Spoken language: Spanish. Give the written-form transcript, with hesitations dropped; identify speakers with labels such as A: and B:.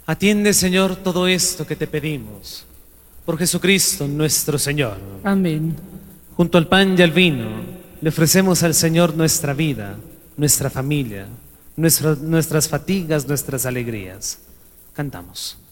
A: Atiende, Señor, todo esto que te pedimos. Por Jesucristo nuestro Señor.
B: Amén.
A: Junto al pan y al vino, le ofrecemos al Señor nuestra vida, nuestra familia, nuestras fatigas, nuestras alegrías. Cantamos.